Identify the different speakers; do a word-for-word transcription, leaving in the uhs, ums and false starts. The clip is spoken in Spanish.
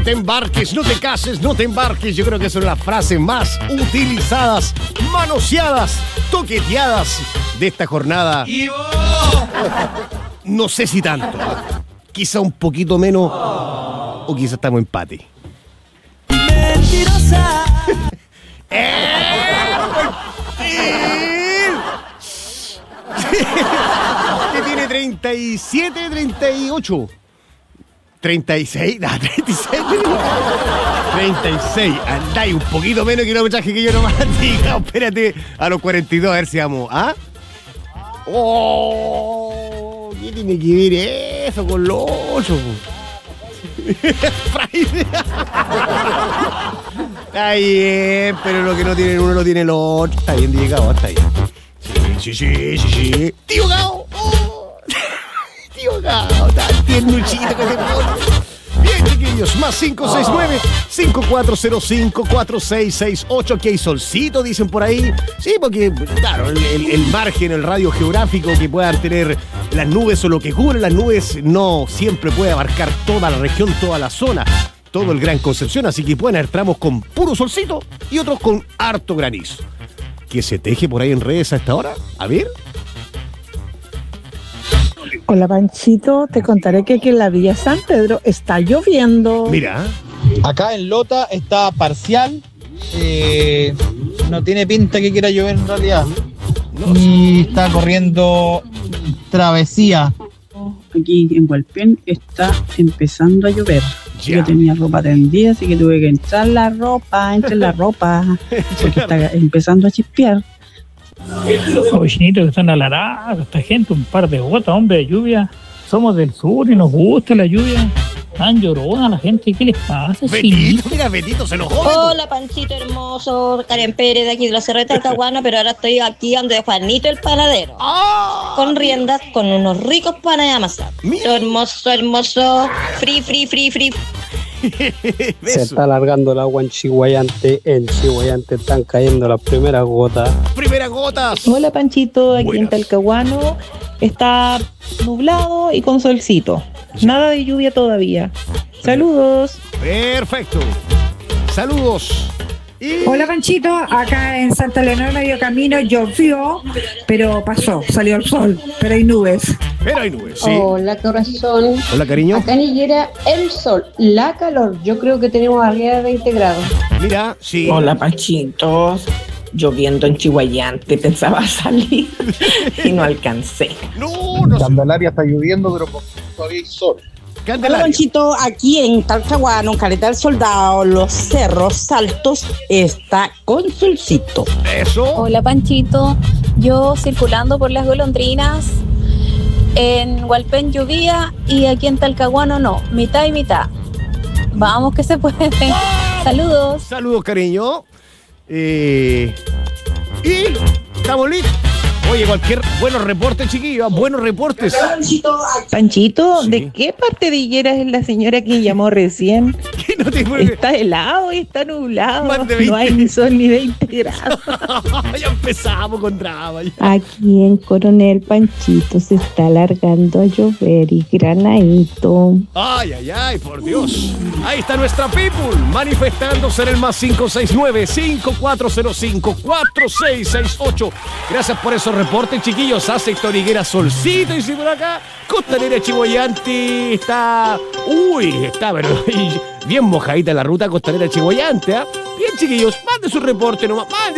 Speaker 1: te embarques, no te cases, no te embarques. Yo creo que son las frases más utilizadas, manoseadas, toqueteadas de esta jornada. No sé si tanto. Quizá un poquito menos o quizá estamos en empate. Mentirosa. Que tiene treinta y siete, treinta y ocho. treinta y seis, no, treinta y seis. treinta y seis. Andáis un poquito menos kilometraje que yo nomás. Diga, espérate, a los cuarenta y dos, a ver si vamos. ¿Ah? Oh, ¿qué tiene que ver eso con los ocho? Está bien, pero lo que no tiene uno lo tiene el otro. Está bien, llegado, está bien. Sí, sí, sí, sí, sí. Tío Gao. Oh. Tío Gao, tan tiernuchito que te pone. Bien, chiquillos, más cinco seis nueve, cinco cuatro cero cinco, cuatro seis seis ocho. Aquí hay solcito, dicen por ahí. Sí, porque, claro, el, el, el margen, el radio geográfico que puedan tener las nubes o lo que cubren las nubes no siempre puede abarcar toda la región, toda la zona, todo el Gran Concepción. Así que pueden haber tramos con puro solcito y otros con harto granizo. ¿Qué se teje por ahí en redes a esta hora? A ver.
Speaker 2: Hola, Panchito, te contaré que aquí en la Villa San Pedro está lloviendo.
Speaker 1: Mira.
Speaker 3: Acá en Lota está parcial. Eh, no tiene pinta que quiera llover en realidad. No. Y está corriendo travesía.
Speaker 4: Aquí en Hualpén está empezando a llover.
Speaker 1: Ya.
Speaker 4: Yo tenía ropa tendida, así que tuve que entrar la ropa, entre la ropa, porque está empezando a chispear.
Speaker 5: Cochinito que están alarados, esta gente, un par de gotas, hombre, de lluvia. Somos del sur y nos gusta la lluvia. Tan llorona la gente, ¿qué les pasa?
Speaker 1: Betito, mira, Betito se enojó.
Speaker 6: Hola, Panchito hermoso, Karen Pérez de aquí de la Serreta del Caguano, pero ahora estoy aquí donde Juanito el panadero.
Speaker 1: ¡Oh!
Speaker 6: Con riendas, con unos ricos panes de amasar. Hermoso, hermoso, free, free, free, free.
Speaker 7: Se está alargando el agua en Chihuayante. En Chihuayante están cayendo las primeras gotas.
Speaker 1: ¡Primeras gotas!
Speaker 8: Hola, Panchito, aquí
Speaker 1: Buenas.
Speaker 8: en Talcahuano está nublado y con solcito. Nada de lluvia todavía. Saludos.
Speaker 1: Perfecto. Saludos. Y...
Speaker 9: Hola, Panchito, acá en Santa Leonor medio camino llovió, pero pasó, salió el sol, pero hay nubes.
Speaker 1: Pero hay nubes, sí.
Speaker 10: Hola, corazón.
Speaker 1: Hola, cariño.
Speaker 10: Acá en Higuera, el sol, la calor. Yo creo que tenemos arriba de veinte grados.
Speaker 1: Mira, sí.
Speaker 11: Hola, Panchitos. Lloviendo en Chihuayante, pensaba salir y no alcancé.
Speaker 1: No, no.
Speaker 3: Candelaria está lloviendo, pero todavía hay sol.
Speaker 6: Hola, Panchito, aquí en Talcahuano, en Caleta del Soldado, los cerros altos, está con solcito.
Speaker 1: Eso.
Speaker 12: Hola, Panchito, yo circulando por las golondrinas, en Hualpén llovía y aquí en Talcahuano no, mitad y mitad. Vamos que se puede. Saludos.
Speaker 1: Saludos, cariño. Eh, y estamos listos. Oye, cualquier buenos reportes, chiquillos, buenos reportes.
Speaker 8: Panchito,
Speaker 1: Sí.
Speaker 8: ¿de qué parte de Higuera es la señora que llamó recién?
Speaker 1: ¿Qué no te
Speaker 8: Está helado y está nublado.
Speaker 1: Más de veinte.
Speaker 8: No hay ni sol ni veinte grados.
Speaker 1: Ya empezamos con drama. ya.
Speaker 2: Aquí en Coronel, Panchito, se está alargando a llover y granadito.
Speaker 1: Ay, ay, ay, por Dios. Ahí está nuestra people manifestándose en el más cinco seis nueve, cinco cuatro cero cinco, cuatro seis seis ocho. Gracias por esos reportes, chiquillos. Hace Héctor Higuera solcito y si por acá Costanera Chihuayante está... Uy, está pero, bien mojadita la ruta Costanera Chihuayante, ¿eh? Bien, chiquillos, mande su reporte nomás, mande